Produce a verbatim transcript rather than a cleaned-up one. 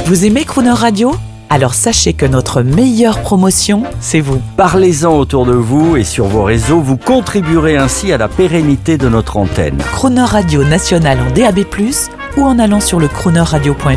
Vous aimez Crooner Radio ? Alors sachez que notre meilleure promotion, c'est vous. Parlez-en autour de vous et sur vos réseaux, vous contribuerez ainsi à la pérennité de notre antenne. Crooner Radio national en D A B plus, ou en allant sur le crooner radio point f r.